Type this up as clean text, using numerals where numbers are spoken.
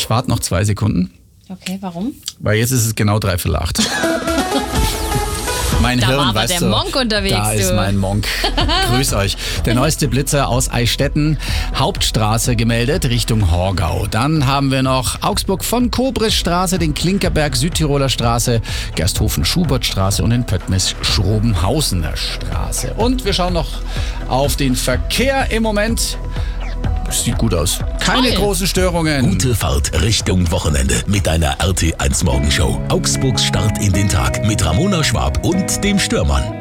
Ich warte noch 2 Sekunden. Okay, warum? Weil jetzt ist es genau 7:45. Mein Da Hirn, war aber weißt der du, Monk unterwegs, da ist du. mein Monk. Grüß euch. Der neueste Blitzer aus Eichstätten, Hauptstraße gemeldet, Richtung Horgau. Dann haben wir noch Augsburg von Kobrisstraße, den Klinkerberg Südtiroler Straße, Gersthofen-Schubert-Straße und den Pöttmes-Schrobenhausener Straße. Und wir schauen noch auf den Verkehr im Moment. Sieht gut aus. Keine Toll. großen Störungen. Gute Fahrt Richtung Wochenende mit deiner RT1 Morgenshow. Augsburgs Start in den Tag mit Ramona Schwab und dem Störmann.